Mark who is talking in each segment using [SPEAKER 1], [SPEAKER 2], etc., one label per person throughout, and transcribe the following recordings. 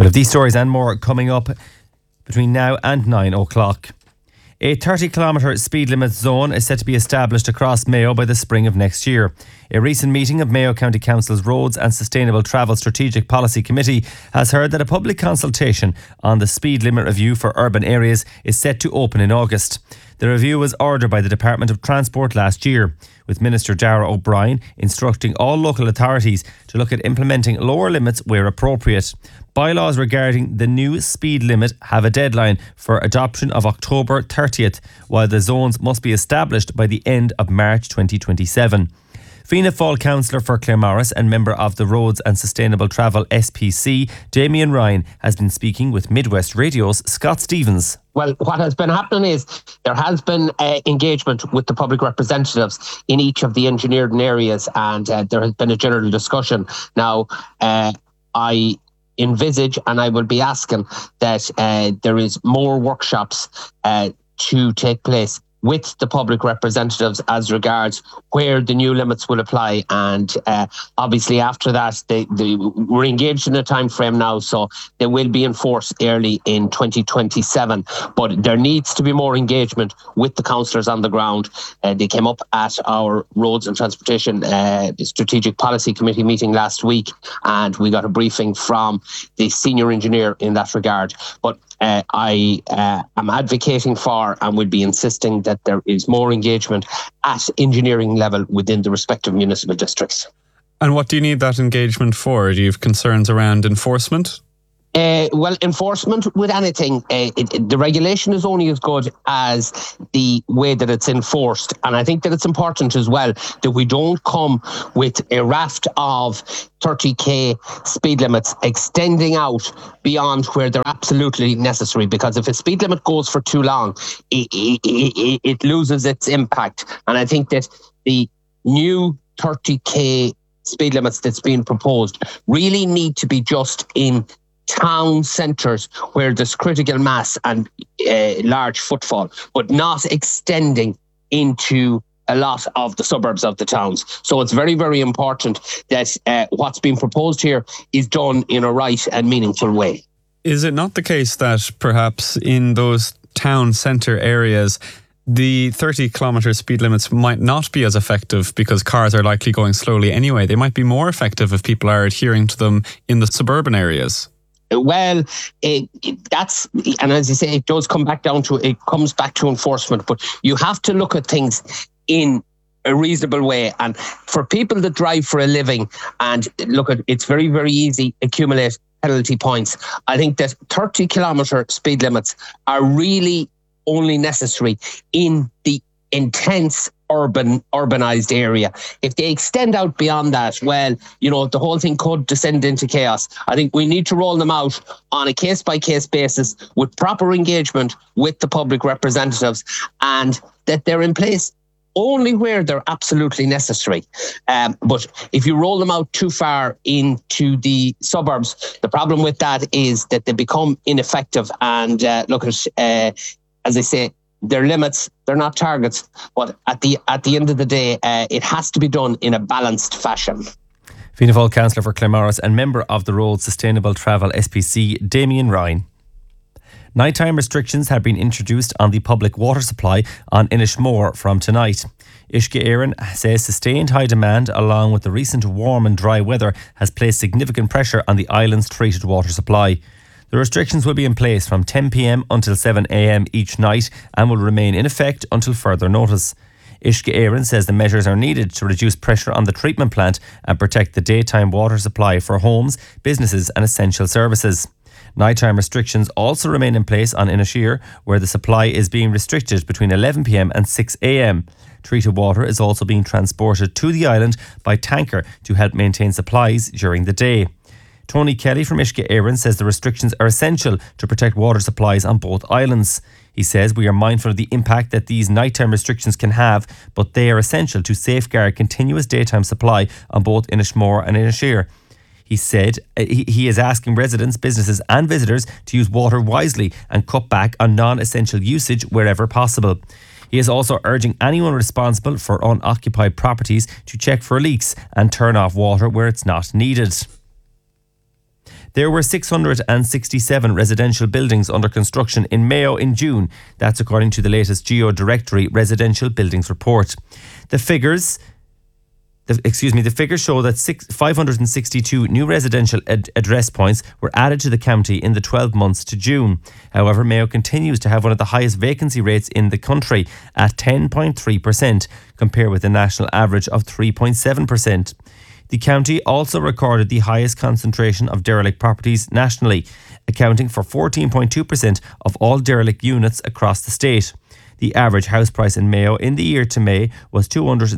[SPEAKER 1] We'll have these stories and more coming up between now and 9 o'clock. A 30-kilometre speed limit zone is set to be established across Mayo by the spring of next year. A recent meeting of Mayo County Council's Roads and Sustainable Travel Strategic Policy Committee has heard that a public consultation on the speed limit review for urban areas is set to open in August. The review was ordered by the Department of Transport last year, with Minister Darragh O'Brien instructing all local authorities to look at implementing lower limits where appropriate. Bylaws regarding the new speed limit have a deadline for adoption of October 30th, while the zones must be established by the end of March 2027. Fianna Fáil councillor for Claremorris and member of the Roads and Sustainable Travel SPC, Damien Ryan, has been speaking with Midwest Radio's Scott Stevens.
[SPEAKER 2] Well, what has been happening is there has been engagement with the public representatives in each of the engineered areas, and there has been a general discussion. Now, I envisage, and I will be asking, that there is more workshops to take place with the public representatives as regards where the new limits will apply, and obviously after that we're engaged in a time frame now, so they will be enforced early in 2027, but there needs to be more engagement with the councillors on the ground. They came up at our Roads and Transportation Strategic Policy Committee meeting last week, and we got a briefing from the senior engineer in that regard. But I am advocating for and will be insisting that there is more engagement at engineering level within the respective municipal districts.
[SPEAKER 3] And what do you need that engagement for? Do you have concerns around enforcement?
[SPEAKER 2] Well, enforcement with anything, the regulation is only as good as the way that it's enforced. And I think that it's important as well that we don't come with a raft of 30k speed limits extending out beyond where they're absolutely necessary. Because if a speed limit goes for too long, it loses its impact. And I think that the new 30k speed limits that's being proposed really need to be just in town centres where there's critical mass and large footfall, but not extending into a lot of the suburbs of the towns. So it's very, very important that what's being proposed here is done in a right and meaningful way.
[SPEAKER 3] Is it not the case that perhaps in those town centre areas the 30-kilometre speed limits might not be as effective because cars are likely going slowly anyway? They might be more effective if people are adhering to them in the suburban areas.
[SPEAKER 2] Well, that's, and as you say, it does come back down to, it comes back to enforcement, but you have to look at things in a reasonable way. And for people that drive for a living, and look at, it's very, very easy accumulate penalty points. I think that 30-kilometre speed limits are really only necessary in the intense urbanized area. If they extend out beyond that, well, you know, the whole thing could descend into chaos. I think we need to roll them out on a case-by-case basis with proper engagement with the public representatives, and that they're in place only where they're absolutely necessary. But if you roll them out too far into the suburbs, the problem with that is that they become ineffective. And look at, as I say, they're limits, they're not targets, but at the end of the day, it has to be done in a balanced fashion.
[SPEAKER 1] Fianna Fáil councillor for Claremorris and member of the Roads Sustainable Travel SPC, Damien Ryan. Nighttime restrictions have been introduced on the public water supply on Inishmore from tonight. Uisce Éireann says sustained high demand along with the recent warm and dry weather has placed significant pressure on the island's treated water supply. The restrictions will be in place from 10 p.m. until 7 a.m. each night and will remain in effect until further notice. Uisce Éireann says the measures are needed to reduce pressure on the treatment plant and protect the daytime water supply for homes, businesses and essential services. Nighttime restrictions also remain in place on Inisheer, where the supply is being restricted between 11 p.m. and 6 a.m. Treated water is also being transported to the island by tanker to help maintain supplies during the day. Tony Kelly from Uisce Éireann says the restrictions are essential to protect water supplies on both islands. He says we are mindful of the impact that these nighttime restrictions can have, but they are essential to safeguard continuous daytime supply on both Inishmore and Inisheer. He said he is asking residents, businesses and visitors to use water wisely and cut back on non-essential usage wherever possible. He is also urging anyone responsible for unoccupied properties to check for leaks and turn off water where it's not needed. There were 667 residential buildings under construction in Mayo in June. That's according to the latest Geo Directory Residential Buildings Report. The figures show that 562 new residential address points were added to the county in the 12 months to June. However, Mayo continues to have one of the highest vacancy rates in the country at 10.3%, compared with the national average of 3.7%. The county also recorded the highest concentration of derelict properties nationally, accounting for 14.2% of all derelict units across the state. The average house price in Mayo in the year to May was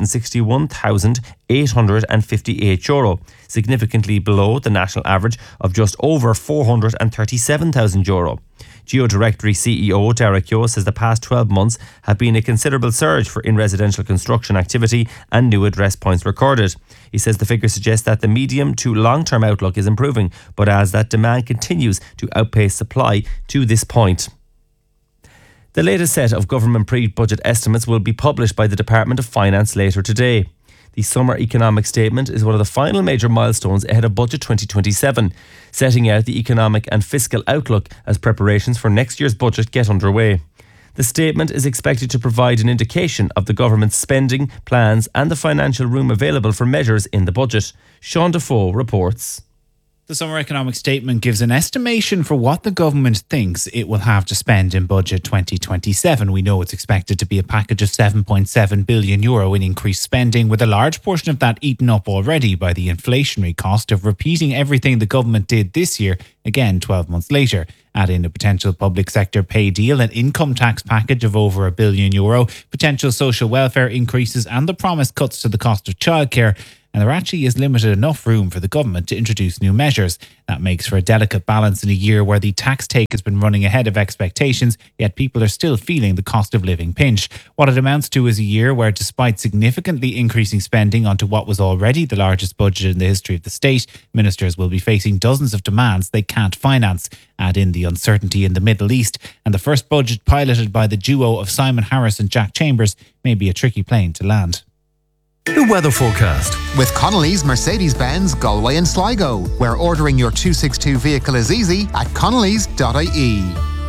[SPEAKER 1] €261,858, significantly below the national average of just over €437,000. Geo Directory CEO Derek Yo says the past 12 months have been a considerable surge in residential construction activity and new address points recorded. He says the figure suggests that the medium to long-term outlook is improving, but as that demand continues to outpace supply to this point. The latest set of government pre-budget estimates will be published by the Department of Finance later today. The Summer Economic Statement is one of the final major milestones ahead of Budget 2027, setting out the economic and fiscal outlook as preparations for next year's budget get underway. The statement is expected to provide an indication of the government's spending plans and the financial room available for measures in the budget. Sean Defoe reports.
[SPEAKER 4] The Summer Economic Statement gives an estimation for what the government thinks it will have to spend in Budget 2027. We know it's expected to be a package of €7.7 billion in increased spending, with a large portion of that eaten up already by the inflationary cost of repeating everything the government did this year, again 12 months later. Add in a potential public sector pay deal, an income tax package of over €1 billion, potential social welfare increases and the promised cuts to the cost of childcare. And there actually is limited enough room for the government to introduce new measures. That makes for a delicate balance in a year where the tax take has been running ahead of expectations, yet people are still feeling the cost of living pinch. What it amounts to is a year where, despite significantly increasing spending onto what was already the largest budget in the history of the state, ministers will be facing dozens of demands they can't finance. Add in the uncertainty in the Middle East, and the first budget piloted by the duo of Simon Harris and Jack Chambers may be a tricky plane to land.
[SPEAKER 5] The weather forecast
[SPEAKER 6] with Connolly's Mercedes-Benz Galway and Sligo, where ordering your 262 vehicle is easy at connellys.ie.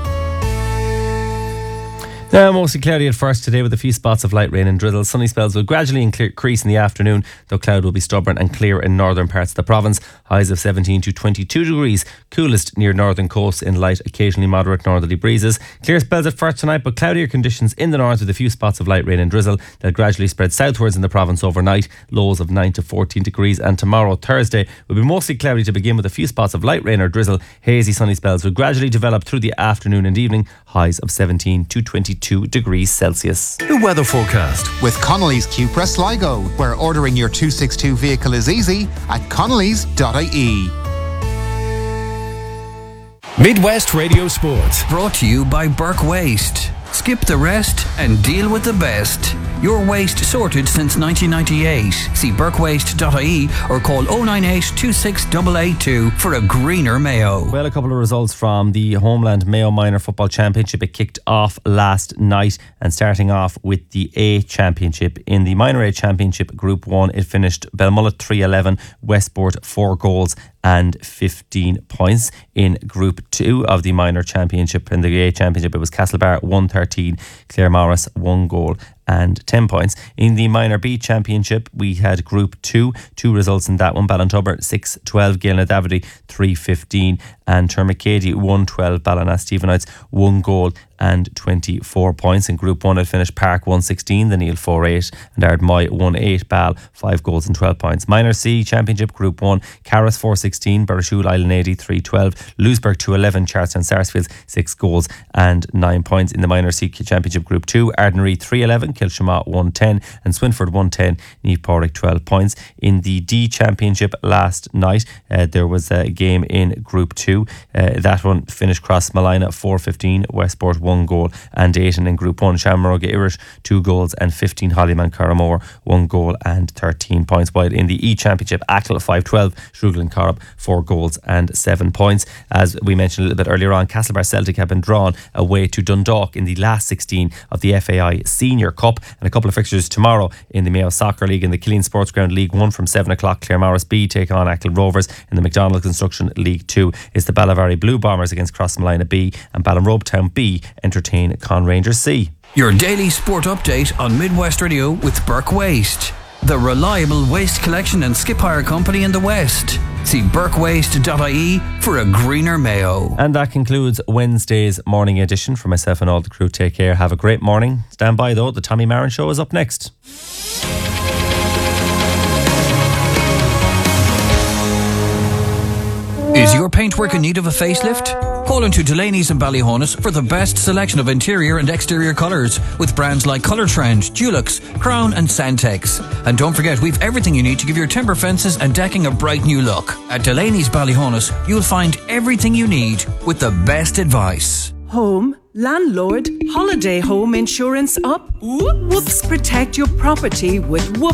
[SPEAKER 1] Now, mostly cloudy at first today with a few spots of light rain and drizzle. Sunny spells will gradually increase in the afternoon, though cloud will be stubborn and clear in northern parts of the province. Highs of 17 to 22 degrees. Coolest near northern coasts in light, occasionally moderate northerly breezes. Clear spells at first tonight, but cloudier conditions in the north with a few spots of light rain and drizzle. They'll gradually spread southwards in the province overnight. Lows of 9 to 14 degrees. And tomorrow, Thursday, will be mostly cloudy to begin with a few spots of light rain or drizzle. Hazy sunny spells will gradually develop through the afternoon and evening. Highs of 17 to 22 degrees Celsius.
[SPEAKER 5] The weather forecast
[SPEAKER 6] with Connolly's Cupra Sligo, where ordering your 262 vehicle is easy at connellys.ie.
[SPEAKER 5] Midwest Radio Sport, brought to you by Burke Waste. Skip the rest and deal with the best. Your waste sorted since 1998. See burkewaste.ie or call 098 26882 for a greener Mayo.
[SPEAKER 1] Well, a couple of results from the Homeland Mayo Minor Football Championship. It kicked off last night, and starting off with the A Championship. In the Minor A Championship Group 1, it finished Belmullet 3-11, Westport 4 goals and 15 points. In Group 2 of the Minor Championship, in the A Championship, it was Castlebar 1-13, Claremorris 1 goal and 10 points. In the Minor B Championship, we had Group 2, two results in that one. Ballintubber 6-12, Gaelna-Davity 3-15, and Termacady 1-12, Ballina Stephenites 1 goal and 24 points. In Group 1, it finished Park 1-16, the Neil 4-8, and Ardmoy 1-8, Ball 5 goals and 12 points. Minor C Championship Group 1, Carris 4-16, Burrishoole Island 80 3-12, Lewisburg 2-11, Charlestown Sarsfields 6 goals and 9 points. In the Minor C Championship Group 2, Ardnaree 3-11, Kilshamagh 1-10, and Swinford 1-10, Niamh Pádraig 12 points. In the D Championship last night, there was a game in Group 2. That one finished Crossmolina 4-15, Westport 1 1 goal and 8. And in Group 1, Shamrock Irish 2 goals and 15. Hollyman Carramore 1 goal and 13 points. While in the E-Championship, Achill 5-12, Shrugel and Corrup 4 goals and 7 points. As we mentioned a little bit earlier on, Castlebar Celtic have been drawn away to Dundalk in the last 16 of the FAI Senior Cup. And a couple of fixtures tomorrow in the Mayo Soccer League. In the Killeen Sports Ground League 1 from 7 o'clock, Claremorris B take on Achill Rovers. In the McDonald Construction League 2 is the Ballavari Blue Bombers against Crossmolina B, and Ballinrobe Town B entertain Con Rangers C.
[SPEAKER 5] Your daily sport update on Midwest Radio with Burke Waste, the reliable waste collection and skip hire company in the West. See burkewaste.ie for a greener Mayo.
[SPEAKER 1] And that concludes Wednesday's morning edition. For myself and all the crew, take care. Have a great morning. Stand by though, the Tommy Marin Show is up next.
[SPEAKER 5] Is your paintwork in need of a facelift? Call into Delaney's in Ballyhonus for the best selection of interior and exterior colours with brands like Colour Trend, Dulux, Crown and Santex. And don't forget, we've everything you need to give your timber fences and decking a bright new look. At Delaney's Ballyhonus, you'll find everything you need with the best advice.
[SPEAKER 7] Home, landlord, holiday home insurance up? Whoops, protect your property with Whoops.